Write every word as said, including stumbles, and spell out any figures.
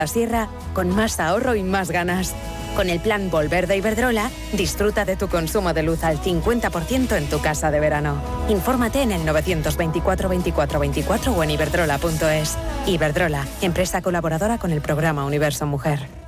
la sierra con más ahorro y más ganas. Con el plan Volver de Iberdrola, disfruta de tu consumo de luz al cincuenta por ciento en tu casa de verano. Infórmate en el novecientos veinticuatro veinticuatro veinticuatro o en iberdrola punto es. Iberdrola, empresa colaboradora con el programa Universo Mujer.